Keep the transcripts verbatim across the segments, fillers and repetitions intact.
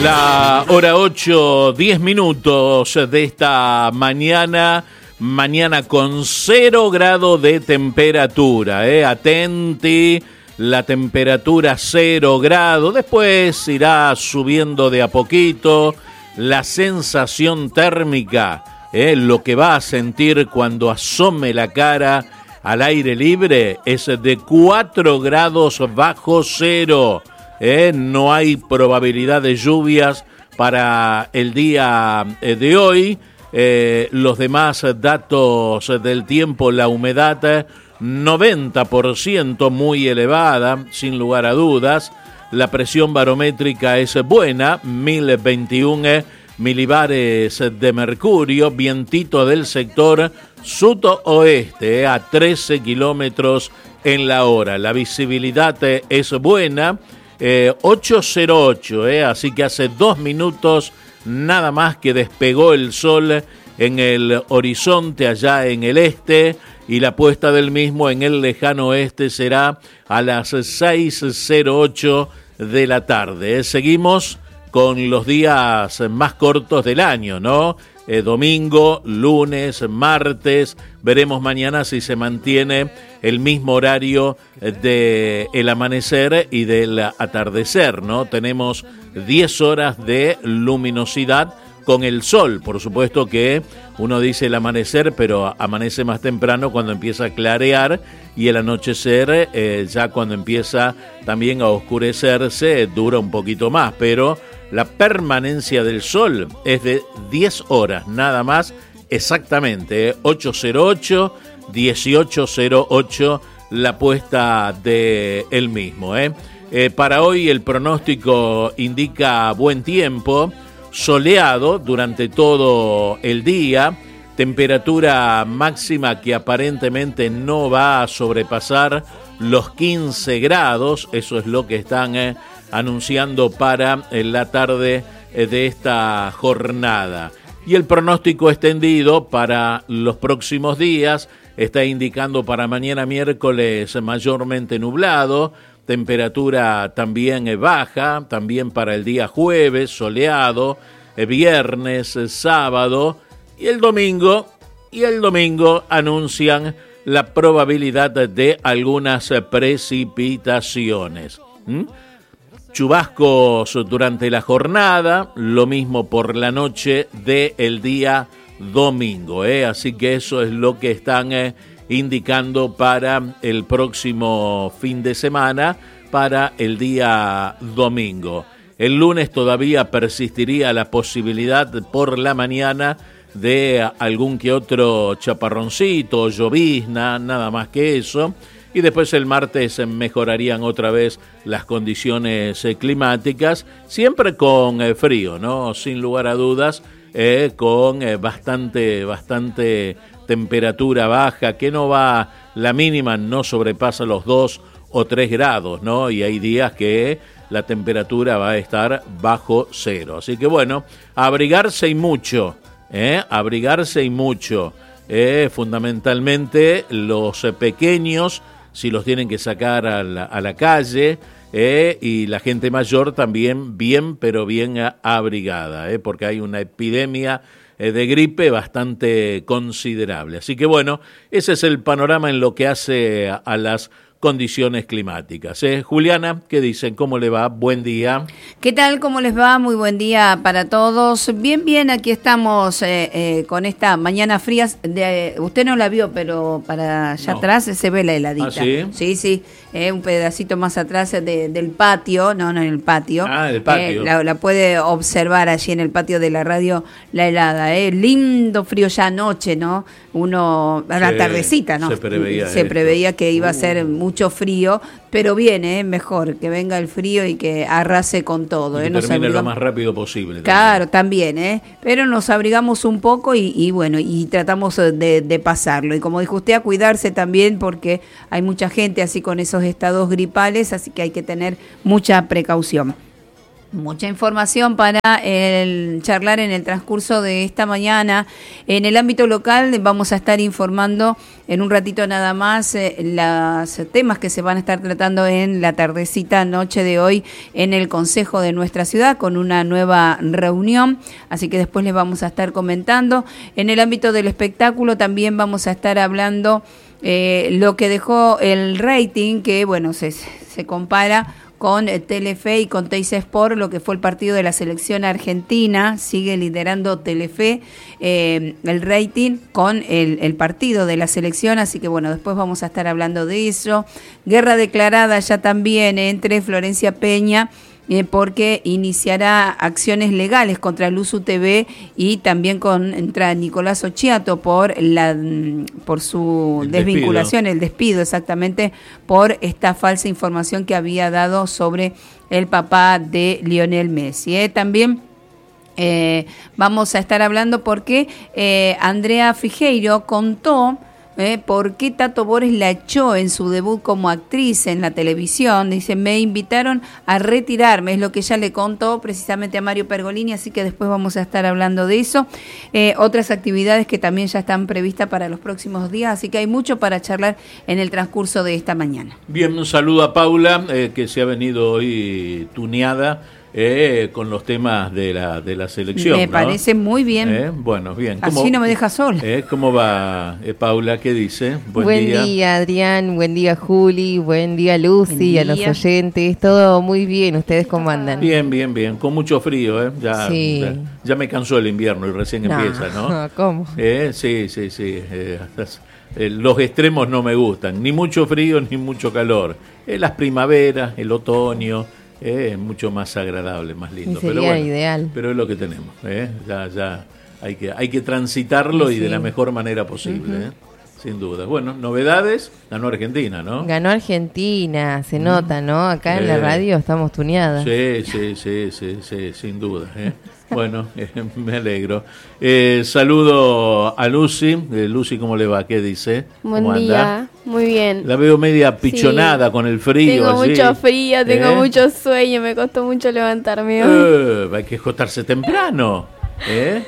La hora ocho, diez minutos de esta mañana, mañana con cero grado de temperatura, ¿eh? Atenti, la temperatura cero grado, después irá subiendo de a poquito, la sensación térmica, ¿eh? Lo que va a sentir cuando asome la cara al aire libre es de cuatro grados bajo cero. Eh, no hay probabilidad de lluvias para el día de hoy. Eh, los demás datos del tiempo, la humedad noventa por ciento, muy elevada, sin lugar a dudas. La presión barométrica es buena, mil veintiuno milibares de mercurio, vientito del sector sudoeste, eh, a trece kilómetros en la hora. La visibilidad eh, es buena. Eh, ocho cero ocho, eh, así que hace dos minutos nada más que despegó el sol en el horizonte allá en el este y la puesta del mismo en el lejano oeste será a las seis cero ocho de la tarde. Eh. Seguimos con los días más cortos del año, ¿no? Eh, domingo, lunes, martes, veremos mañana si se mantiene el mismo horario del amanecer y del atardecer, ¿no? Tenemos diez horas de luminosidad con el sol, por supuesto que uno dice el amanecer, pero amanece más temprano cuando empieza a clarear y el anochecer eh, ya cuando empieza también a oscurecerse dura un poquito más, pero la permanencia del sol es de diez horas, nada más, exactamente, ¿eh? ocho cero ocho, dieciocho cero ocho, la puesta de el mismo. ¿eh? Eh, para hoy el pronóstico indica buen tiempo, soleado durante todo el día, temperatura máxima que aparentemente no va a sobrepasar los quince grados, eso es lo que están eh, anunciando para la tarde de esta jornada. Y el pronóstico extendido para los próximos días está indicando para mañana miércoles mayormente nublado, temperatura también baja, también para el día jueves soleado, viernes, sábado y el domingo, y el domingo anuncian la probabilidad de algunas precipitaciones. ¿Mm? Chubascos durante la jornada, lo mismo por la noche del día domingo, ¿eh? Así que eso es lo que están eh, indicando para el próximo fin de semana, para el día domingo. El lunes todavía persistiría la posibilidad por la mañana de algún que otro chaparroncito, llovizna, nada más que eso. Y después el martes mejorarían otra vez las condiciones eh, climáticas, siempre con eh, frío, ¿no? Sin lugar a dudas, eh, con eh, bastante, bastante temperatura baja, que no va, la mínima no sobrepasa los dos o tres grados, ¿no? Y hay días que la temperatura va a estar bajo cero. Así que bueno, abrigarse y mucho, ¿eh? Abrigarse y mucho. Eh, fundamentalmente los eh, pequeños, si los tienen que sacar a la, a la calle, eh, y la gente mayor también bien, pero bien abrigada, eh, porque hay una epidemia eh, de gripe bastante considerable. Así que bueno, ese es el panorama en lo que hace a, a las condiciones climáticas. ¿eh? Juliana, ¿qué dicen? ¿Cómo le va? Buen día. ¿Qué tal? ¿Cómo les va? Muy buen día para todos. Bien, bien, aquí estamos eh, eh, con esta mañana fría. De, usted no la vio, pero para allá no. atrás se ve la heladita. ¿Ah, sí? Sí, sí. Eh, un pedacito más atrás de, del patio. No, no en el patio. Ah, del patio. Eh, la, la puede observar allí en el patio de la radio, la helada. Eh. Lindo frío ya anoche, ¿no? Uno, a la sí, tardecita, ¿no? Se preveía Se esto. preveía que iba uh. a ser mucho frío, pero viene, eh, mejor que venga el frío y que arrase con todo. Y que eh, nos termine abrigamos... lo más rápido posible. Claro, también, ¿eh? Pero nos abrigamos un poco y, y bueno, y tratamos de, de pasarlo. Y como dijo usted, a cuidarse también porque hay mucha gente así con esos estados gripales, así que hay que tener mucha precaución. Mucha información para el charlar en el transcurso de esta mañana. En el ámbito local vamos a estar informando en un ratito nada más eh, los temas que se van a estar tratando en la tardecita noche de hoy en el Consejo de nuestra ciudad con una nueva reunión, así que después les vamos a estar comentando. En el ámbito del espectáculo también vamos a estar hablando eh, lo que dejó el rating, que bueno, se, se compara con Telefe y con Teis Sport, lo que fue el partido de la selección argentina. Sigue liderando Telefe eh, el rating con el, el partido de la selección, así que bueno, después vamos a estar hablando de eso. Guerra declarada ya también entre Florencia Peña, Eh, porque iniciará acciones legales contra Luzu T V y también contra Nicolás Occhiato por la por su el desvinculación, despido. el despido exactamente, por esta falsa información que había dado sobre el papá de Lionel Messi. ¿eh? También eh, vamos a estar hablando porque eh, Andrea Frigeiro contó Eh, ¿por qué Tato Bores la echó en su debut como actriz en la televisión? Dice, me invitaron a retirarme, es lo que ella le contó precisamente a Mario Pergolini, así que después vamos a estar hablando de eso. Eh, otras actividades que también ya están previstas para los próximos días, así que hay mucho para charlar en el transcurso de esta mañana. Bien, un saludo a Paula, eh, que se ha venido hoy tuneada Eh, con los temas de la de la selección. Me ¿no? parece muy bien. Eh, bueno, bien. Así ¿Cómo, no me deja sola. Eh, ¿Cómo va, eh, Paula? ¿Qué dice? Buen, buen día. día, Adrián. Buen día, Juli. Buen día, Lucy. Buen día. A los oyentes. Todo muy bien. ¿Ustedes cómo andan? Bien, bien, bien. Con mucho frío, ¿eh? Ya, sí. ya, ya me cansó el invierno y recién no, empieza, ¿no? ¿Cómo? Eh, sí, sí, sí. Eh, eh, los extremos no me gustan. Ni mucho frío, ni mucho calor. Eh, las primaveras, el otoño... Es eh, mucho más agradable, más lindo. Sería pero bueno, ideal. Pero es lo que tenemos. ¿eh? Ya, ya hay que, hay que transitarlo sí. y de la mejor manera posible. Uh-huh. ¿eh? Sin duda. Bueno, novedades, ganó Argentina, ¿no? Ganó Argentina, se nota, ¿no? Acá eh, en la radio estamos tuneadas. Sí, sí, sí, sí, sí, sin duda. ¿eh? Bueno, eh, me alegro. Eh, saludo a Lucy. Eh, Lucy, ¿cómo le va? ¿Qué dice? Buen ¿Cómo día, anda? Muy bien. La veo media pichonada sí. con el frío. Tengo así. mucho frío, tengo ¿Eh? mucho sueño, me costó mucho levantarme. Eh, hay que acostarse temprano. ¿Eh?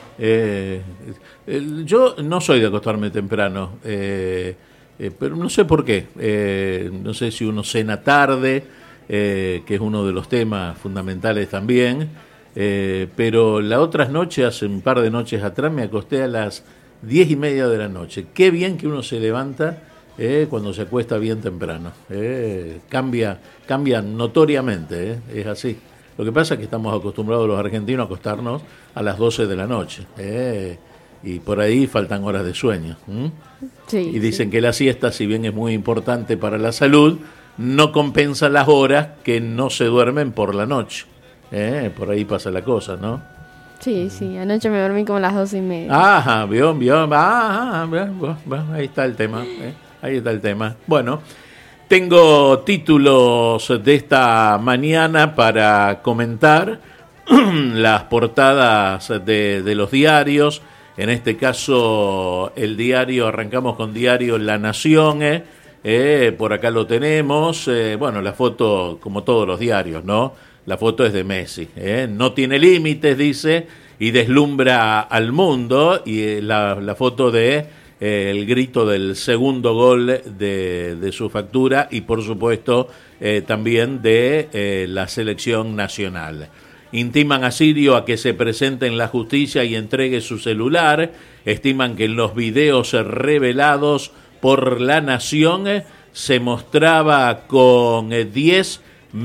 Eh, eh, yo no soy de acostarme temprano, eh, eh, pero no sé por qué. Eh, no sé si uno cena tarde, eh, que es uno de los temas fundamentales también. Eh, pero la otra noche, hace un par de noches atrás, me acosté a las diez y media de la noche. Qué bien que uno se levanta eh, cuando se acuesta bien temprano. Eh, cambia, cambia notoriamente, eh, es así. Lo que pasa es que estamos acostumbrados los argentinos a acostarnos a las doce de la noche. Eh, y por ahí faltan horas de sueño. ¿Mm? Sí, y dicen sí. que la siesta, si bien es muy importante para la salud, no compensa las horas que no se duermen por la noche. Eh, por ahí pasa la cosa, ¿no? Sí, sí, anoche me dormí como a las doce y media. Ajá, vio, vio, ah, bueno, bueno, ahí está el tema, eh, ahí está el tema. Bueno, tengo títulos de esta mañana para comentar, las portadas de, de los diarios, en este caso el diario, arrancamos con diario La Nación, eh, eh, por acá lo tenemos, eh, bueno, la foto como todos los diarios, ¿no? La foto es de Messi, ¿eh? No tiene límites, dice, y deslumbra al mundo. Y eh, la, la foto de eh, el grito del segundo gol de, de su factura y, por supuesto, eh, también de eh, la selección nacional. Intiman a Sirio a que se presente en la justicia y entregue su celular. Estiman que en los videos revelados por La Nación eh, se mostraba con eh, diez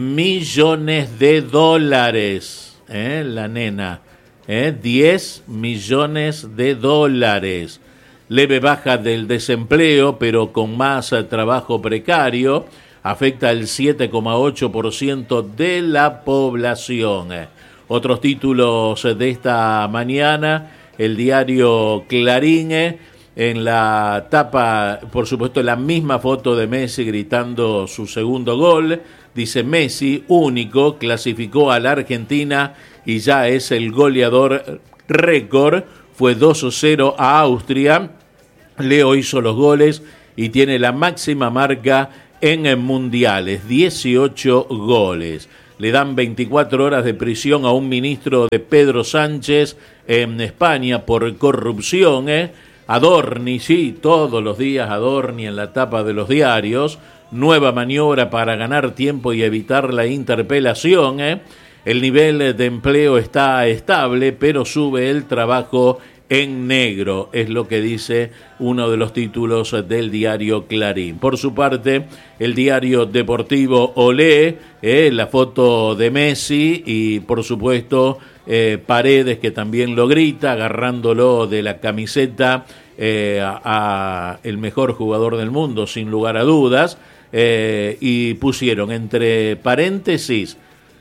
millones de dólares, ¿eh? La nena, ¿eh? diez millones de dólares. Leve baja del desempleo, pero con más eh, trabajo precario, afecta al siete coma ocho por ciento de la población. Otros títulos de esta mañana, el diario Clarín, en la tapa, por supuesto, la misma foto de Messi gritando su segundo gol. Dice Messi, único, clasificó a la Argentina y ya es el goleador récord. Fue dos a cero a Austria. Leo hizo los goles y tiene la máxima marca en mundiales, dieciocho goles. le dan veinticuatro horas de prisión a un ministro de Pedro Sánchez en España por corrupción, ¿eh? Adorni, sí, todos los días Adorni en la tapa de los diarios, nueva maniobra para ganar tiempo y evitar la interpelación, ¿eh? El nivel de empleo está estable, pero sube el trabajo en negro, es lo que dice uno de los títulos del diario Clarín. Por su parte, el diario deportivo Olé, eh, la foto de Messi y por supuesto eh, Paredes, que también lo grita, agarrándolo de la camiseta eh, a, a el mejor jugador del mundo, sin lugar a dudas, eh, y pusieron entre paréntesis: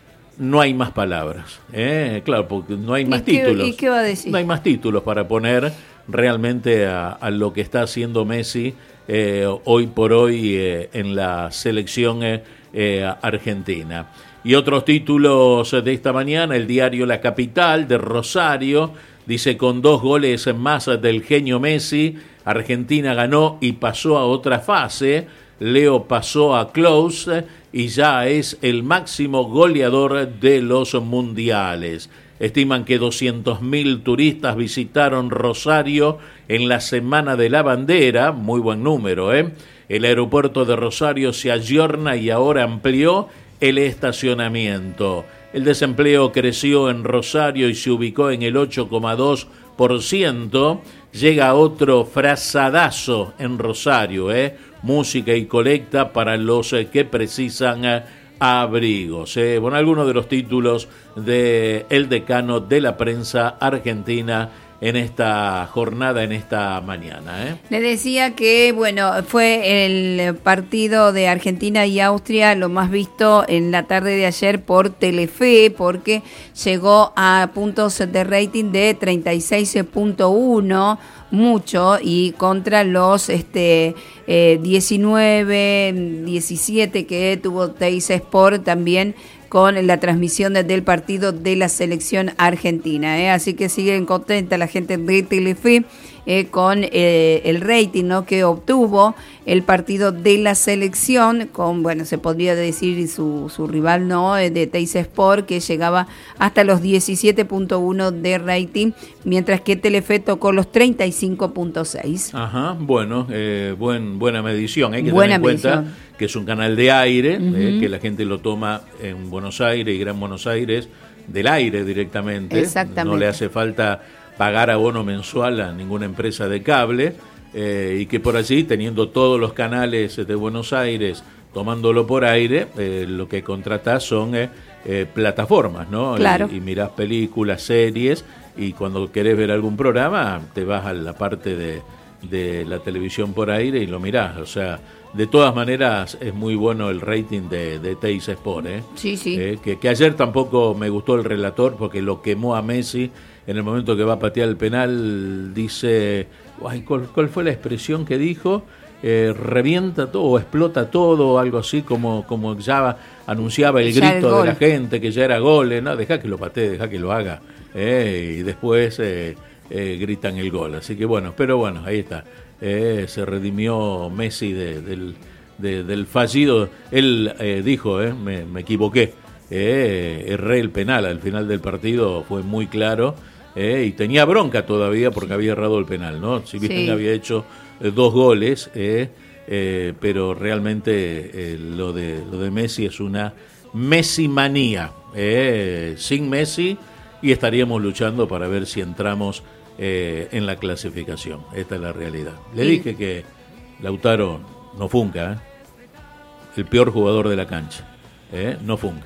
no hay más palabras, ¿eh? Claro, porque no hay más ¿Y qué, títulos. ¿Y qué va a decir? No hay más títulos para poner realmente a, a lo que está haciendo Messi eh, hoy por hoy eh, en la selección eh, eh, argentina. Y otros títulos de esta mañana, el diario La Capital de Rosario dice: con dos goles más del genio Messi, Argentina ganó y pasó a otra fase. Leo pasó a Klose y ya es el máximo goleador de los mundiales. Estiman que doscientos mil turistas visitaron Rosario en la Semana de la Bandera, muy buen número, ¿eh? El aeropuerto de Rosario se ayorna y ahora amplió el estacionamiento. El desempleo creció en Rosario y se ubicó en el ocho coma dos por ciento. Llega otro frazadazo en Rosario, ¿eh? Música y colecta para los eh, que precisan eh, abrigos. Eh. Bueno, algunos de los títulos de El Decano de la Prensa Argentina en esta jornada, en esta mañana, ¿eh? Le decía que, bueno, fue el partido de Argentina y Austria lo más visto en la tarde de ayer por Telefe, porque llegó a puntos de rating de treinta y seis punto uno, mucho, y contra los este eh, diecinueve, diecisiete que tuvo Teis Sport también, con la transmisión de, del partido de la selección argentina, ¿eh? Así que siguen contenta la gente de Telefe eh, con eh, el rating, ¿no?, que obtuvo el partido de la selección, con, bueno, se podría decir su, su rival, ¿no?, de Teis Sport, que llegaba hasta los diecisiete punto uno de rating, mientras que Telefe tocó los treinta y cinco punto seis. Ajá, bueno, eh, buen, buena medición, hay que buena tener en cuenta medición. Que es un canal de aire, Uh-huh. eh, que la gente lo toma en Buenos Aires y Gran Buenos Aires del aire directamente. Exactamente. No le hace falta pagar abono mensual a ninguna empresa de cable, eh, y que por allí, teniendo todos los canales de Buenos Aires tomándolo por aire, eh, lo que contratás son eh, eh, plataformas, ¿no? Claro. Y, y mirás películas, series, y cuando querés ver algún programa te vas a la parte de, de la televisión por aire y lo mirás. O sea, de todas maneras es muy bueno el rating de, de Teis Sport, ¿eh? Sí, sí. Eh, que, que ayer tampoco me gustó el relator porque lo quemó a Messi en el momento que va a patear el penal. Dice, ay, ¿cuál, cuál fue la expresión que dijo? Eh, revienta todo o explota todo, algo así como, como ya anunciaba el ya grito el de la gente que ya era gol, ¿eh? No, deja que lo patee, deja que lo haga, eh, y después eh, eh, gritan el gol. Así que bueno, pero bueno, ahí está. Eh, se redimió Messi de, del, de, del fallido. Él eh, dijo, eh, me, me equivoqué, eh, erré el penal al final del partido, fue muy claro, eh, y tenía bronca todavía porque había errado el penal, ¿no? Si bien Sí. había hecho eh, dos goles, eh, eh, pero realmente eh, lo de lo de Messi es una Messi manía, eh, sin Messi, y estaríamos luchando para ver si entramos Eh, en la clasificación. Esta es la realidad. Le Sí. dije que Lautaro no funca, ¿eh? El peor jugador de la cancha, ¿eh? No funca.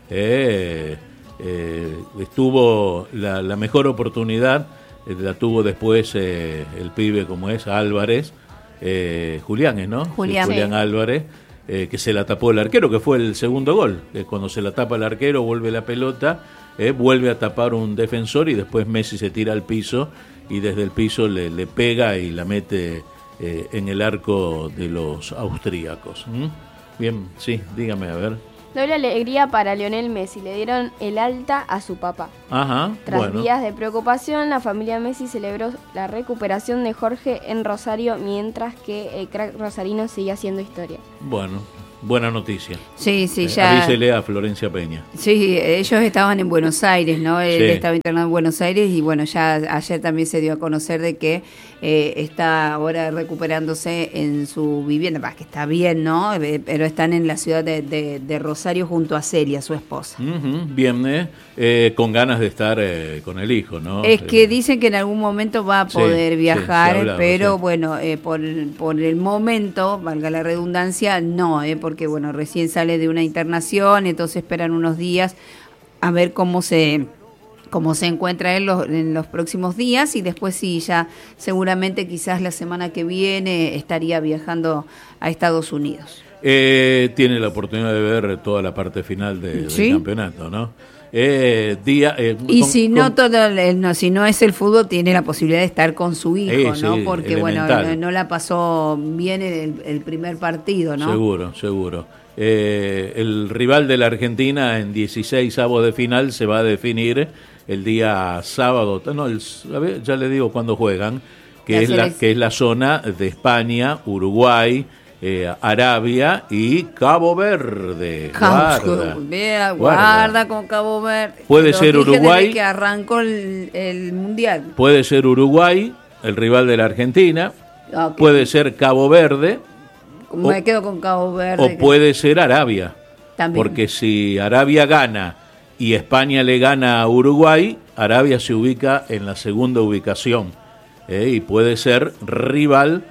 Eh, eh, estuvo la, la mejor oportunidad, eh, la tuvo después eh, el pibe como es, Álvarez, eh, Julián, ¿eh, ¿no? Julián. Sí, Julián Sí. Álvarez, eh, que se la tapó el arquero, que fue el segundo gol. Eh, cuando se la tapa el arquero, vuelve la pelota, Eh, vuelve a tapar un defensor y después Messi se tira al piso y desde el piso le, le pega y la mete eh, en el arco de los austríacos. ¿Mm? Bien, sí, dígame, a ver. Doble alegría para Lionel Messi. Le dieron el alta a su papá. Ajá, Tras bueno. días de preocupación, la familia Messi celebró la recuperación de Jorge en Rosario, mientras que el crack rosarino sigue haciendo historia. Bueno, buena noticia. Sí, sí, eh, ya. Avísele a Florencia Peña. Sí, ellos estaban en Buenos Aires, ¿no? Él Sí. estaba internado en Buenos Aires y bueno, ya ayer también se dio a conocer de que eh, está ahora recuperándose en su vivienda, bah, que está bien, ¿no? Eh, pero están en la ciudad de, de, de Rosario junto a Celia, su esposa. Uh-huh, bien, eh, eh, con ganas de estar eh, con el hijo, ¿no? Es que Eh, dicen que en algún momento va a Sí, poder sí, viajar, se ha hablado, pero sí. bueno, eh, por, por el momento, valga la redundancia, no, eh, porque bueno, recién sale de una internación, entonces esperan unos días a ver cómo se cómo se encuentra él los, en los próximos días y después sí, ya seguramente quizás la semana que viene estaría viajando a Estados Unidos. Eh, tiene la oportunidad de ver toda la parte final de, ¿Sí? del campeonato, ¿no? Eh, día, eh, Y con- si no con- todo el- no si no es el fútbol, tiene la posibilidad de estar con su hijo, Sí, ¿no? sí, Porque bueno, elemental. no, no la pasó bien el, el primer partido, ¿no? Seguro, seguro. Eh, el rival de la Argentina en dieciséis avos de final se va a definir el día sábado. No, el, a ver, ya le digo cuándo juegan, que La es la selec- que es la zona de España, Uruguay, eh, Arabia y Cabo Verde. Cabo- Guarda, Vea, guarda. guarda con Cabo Verde. Puede Lo ser dije Uruguay. desde que arrancó el, el mundial. Puede ser Uruguay, el rival de la Argentina. Ok. Puede ser Cabo Verde Me o- quedo con Cabo Verde. o que- puede ser Arabia. También. Porque si Arabia gana y España le gana a Uruguay, Arabia se ubica en la segunda ubicación ¿eh? y puede ser rival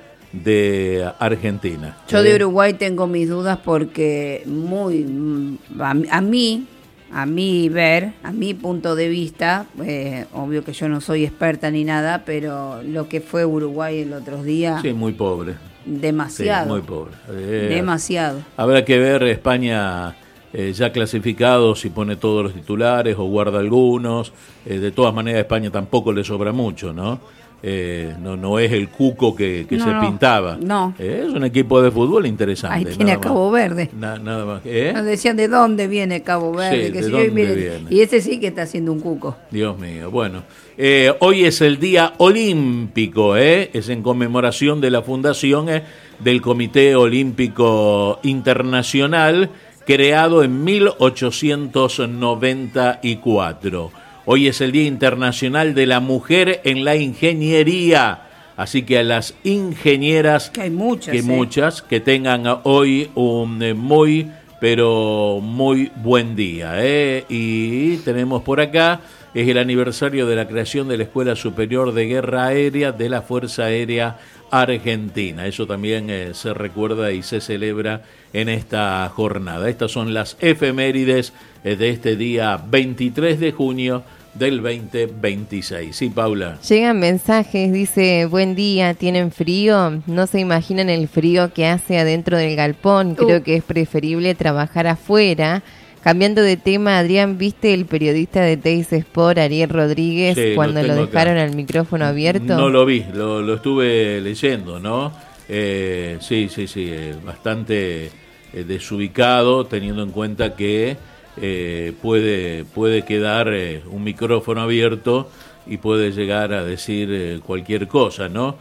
de Argentina. Yo de ¿eh? Uruguay tengo mis dudas porque muy mm, a, a mí, a mí ver, a mi punto de vista, eh, obvio que yo no soy experta ni nada, pero lo que fue Uruguay el otro día, Sí, muy pobre. Sí, demasiado, muy pobre. Eh, demasiado. Habrá que ver España eh, ya clasificado si pone todos los titulares o guarda algunos. Eh, de todas maneras, a España tampoco le sobra mucho, ¿no? Eh, no, no es el cuco que, que No, se no, pintaba. no. Eh, es un equipo de fútbol interesante. Ahí tiene nada a más. Cabo Verde. Na- nada más. ¿Eh? Nos decían de dónde viene Cabo Verde, Sí, que ¿de si yo, y, dónde miren, viene? y ese sí que está haciendo un cuco. Dios mío, bueno. Eh, hoy es el Día Olímpico, ¿eh? Es en conmemoración de la fundación eh, del Comité Olímpico Internacional, creado en mil ochocientos noventa y cuatro. Hoy es el Día Internacional de la Mujer en la Ingeniería, así que a las ingenieras, Que hay muchas, que ¿eh? muchas, que tengan hoy un eh, muy, pero muy buen día, ¿eh? Y tenemos por acá, es el aniversario de la creación de la Escuela Superior de Guerra Aérea de la Fuerza Aérea Argentina. Eso también eh, se recuerda y se celebra en esta jornada. Estas son las efemérides eh, de este día veintitrés de junio del veinte veintiséis. Sí, Paula. Llegan mensajes, dice, buen día, ¿tienen frío? No se imaginan el frío que hace adentro del galpón. Creo Uh. que es preferible trabajar afuera. Cambiando de tema, Adrián, ¿viste el periodista de Teis Sport, Ariel Rodríguez, Sí, lo cuando lo, tengo dejaron acá. al micrófono abierto? No lo vi, lo, lo estuve leyendo, ¿no? Eh, sí, sí, sí, eh, bastante eh, desubicado, teniendo en cuenta que eh, puede, puede quedar eh, un micrófono abierto y puede llegar a decir eh, cualquier cosa, ¿no?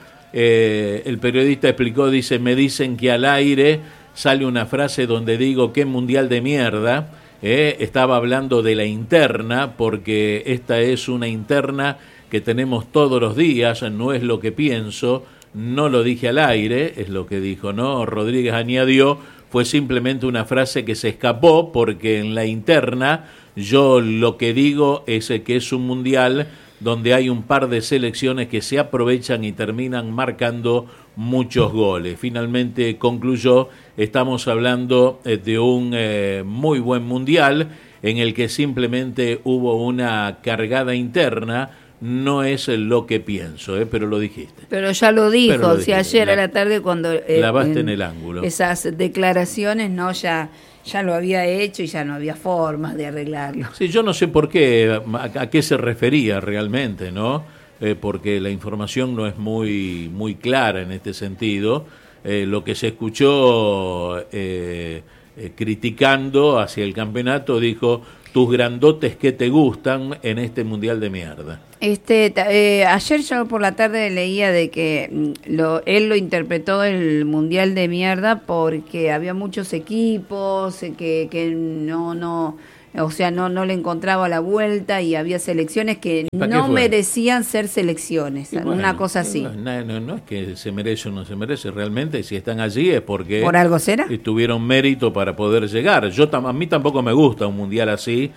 Eh, el periodista explicó, dice, me dicen que al aire sale una frase donde digo, qué mundial de mierda. Eh, estaba hablando de la interna, porque esta es una interna que tenemos todos los días, no es lo que pienso, no lo dije al aire, es lo que dijo, ¿no? Rodríguez añadió, fue simplemente una frase que se escapó, porque en la interna yo lo que digo es que es un mundial donde hay un par de selecciones que se aprovechan y terminan marcando muchos goles. Finalmente concluyó, estamos hablando eh, de un eh, muy buen mundial en el que simplemente hubo una cargada interna, no es lo que pienso, eh, pero lo dijiste. Pero ya lo dijo, Pero lo o sea, dijiste, ayer a la- la tarde cuando... eh, clavaste en el ángulo. Esas declaraciones, no, ya, ya lo había hecho y ya no había formas de arreglarlo. Sí, yo no sé por qué, a, a qué se refería realmente, ¿no? Eh, porque la información no es muy, muy clara en este sentido. Eh, lo que se escuchó eh, eh, criticando hacia el campeonato, dijo: tus grandotes que te gustan en este mundial de mierda. Este, eh, ayer yo por la tarde leía de que lo, él lo interpretó el mundial de mierda porque había muchos equipos que, que no, no, o sea, no, no le encontraba la vuelta y había selecciones que no merecían ser selecciones, bueno, una cosa así. No, no, no es que se merece o no se merece, realmente si están allí es porque ¿por algo será? Tuvieron mérito para poder llegar. Yo a mí tampoco me gusta un mundial así,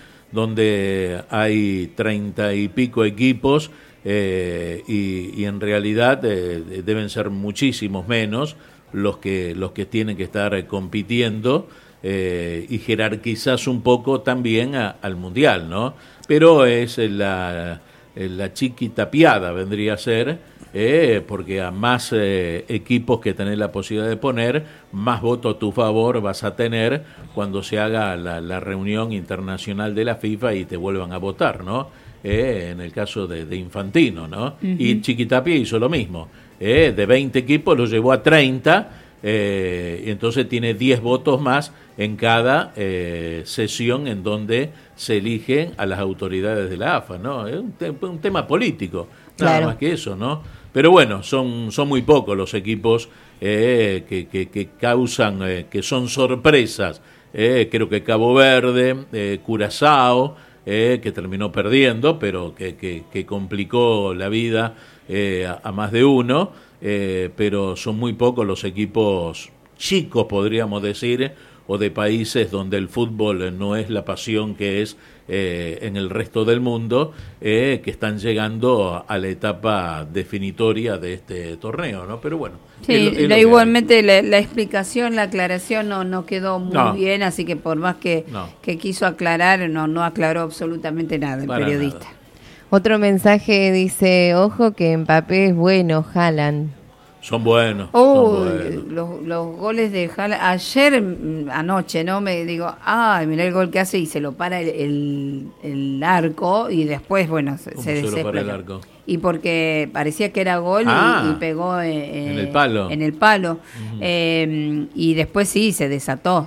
donde hay treinta y pico equipos eh, y, y en realidad eh, deben ser muchísimos menos los que los que tienen que estar eh, compitiendo eh, y jerarquizás un poco también a, al mundial, ¿no? Pero es la, la chiquita piada vendría a ser, eh, porque a más eh, equipos que tenés la posibilidad de poner, más voto a tu favor vas a tener cuando se haga la, la reunión internacional de la FIFA y te vuelvan a votar, ¿no? Eh, en el caso de, de Infantino, ¿no? Uh-huh. Y Chiquitapia hizo lo mismo, eh, de veinte equipos lo llevó a treinta, eh, y entonces tiene diez votos más en cada eh, sesión en donde se eligen a las autoridades de la A F A, ¿no? Es un, te- un tema político, nada claro. más que eso, ¿no? Pero bueno, son, son muy pocos los equipos eh, que, que, que causan, eh, que son sorpresas. Eh, creo que Cabo Verde, eh, Curazao, eh, que terminó perdiendo, pero que, que, que complicó la vida eh, a, a más de uno, eh, pero son muy pocos los equipos chicos, podríamos decir, o de países donde el fútbol no es la pasión que es eh, en el resto del mundo, eh, que están llegando a la etapa definitoria de este torneo, ¿no? Pero bueno. Sí, es, es la, igualmente la, la explicación, la aclaración no, no quedó muy no. bien, así que por más que, no. que quiso aclarar, no, no aclaró absolutamente nada el Para periodista. Nada. Otro mensaje dice: ojo que Mbappé es bueno, Haaland. Son buenos. Oh, son buenos. Los, los goles de Haaland. Ayer, anoche, ¿no? Me digo, ay, mirá el gol que hace y se lo para el, el, el arco y después, bueno, se, se desespera. Para el arco? Y porque parecía que era gol ah, y, y pegó eh, en el palo. En el palo. Uh-huh. Eh, y después sí, se desató.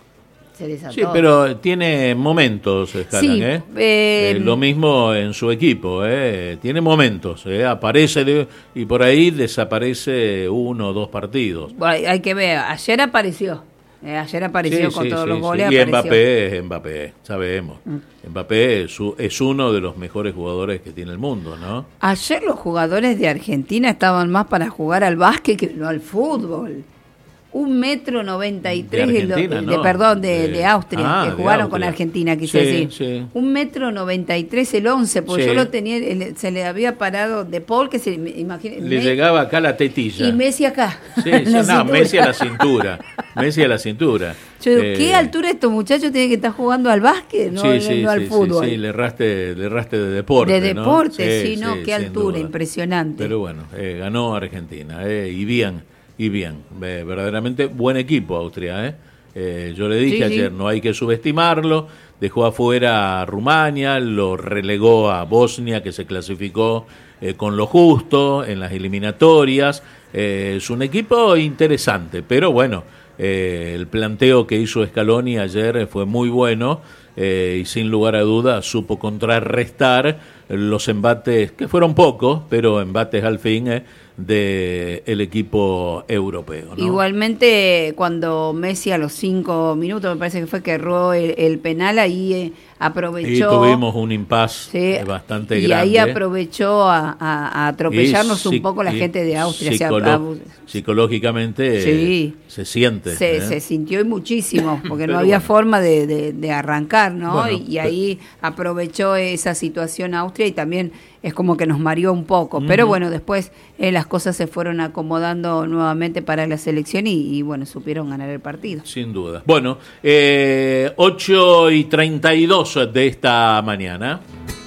Se desató. Sí, pero tiene momentos, Haaland, sí, ¿eh? Eh, eh, lo mismo en su equipo, ¿eh? Tiene momentos, ¿eh? Aparece de, y por ahí desaparece uno o dos partidos. Bueno, hay que ver, ayer apareció. Eh, ayer apareció sí, con sí, todos sí, los goles. Sí. Y apareció. Mbappé es Mbappé, sabemos. Mm. Mbappé es, es uno de los mejores jugadores que tiene el mundo, ¿no? Ayer los jugadores de Argentina estaban más para jugar al básquet que no al fútbol. Un metro noventa y tres de, de, de no, perdón de, de, de Austria ah, que jugaron Austria. Con Argentina, quise sí, decir sí. Un metro noventa y tres el once, porque sí. yo lo tenía, se le había parado de Paul que se imagina, le me, llegaba acá la tetilla y Messi acá. Sí, no, cintura. Messi a la cintura, Messi a la cintura. Yo digo, eh, ¿qué altura estos muchachos tienen que estar jugando al básquet, no, sí, no, sí, no al sí, fútbol? Sí, sí, le erraste, le erraste de deporte, de deporte, ¿no? sí, sí, no, qué altura, duda. Impresionante. Pero bueno, eh, ganó Argentina, eh, y bien. Y bien, eh, verdaderamente buen equipo Austria, ¿eh? Eh, yo le dije sí, ayer, sí. no hay que subestimarlo, dejó afuera a Rumania, lo relegó a Bosnia, que se clasificó eh, con lo justo en las eliminatorias, eh, es un equipo interesante, pero bueno, eh, el planteo que hizo Scaloni ayer fue muy bueno, eh, y sin lugar a dudas supo contrarrestar los embates, que fueron pocos, pero embates al fin, eh, de el equipo europeo, ¿no? Igualmente cuando Messi a los cinco minutos me parece que fue que erró el, el penal, ahí eh, aprovechó y tuvimos un impasse sí, eh, bastante y grande y ahí aprovechó a, a, a atropellarnos y, un poco la gente de Austria psicolo- o sea, a, psicológicamente sí. eh, se siente se, ¿eh? se sintió y muchísimo porque no había bueno. forma de, de, de arrancar, ¿no? Bueno, y, y ahí aprovechó esa situación Austria y también es como que nos mareó un poco, uh-huh. pero bueno, después eh, las cosas se fueron acomodando nuevamente para la selección y, y bueno, supieron ganar el partido. Sin duda. Bueno, eh, ocho y treinta y dos de esta mañana.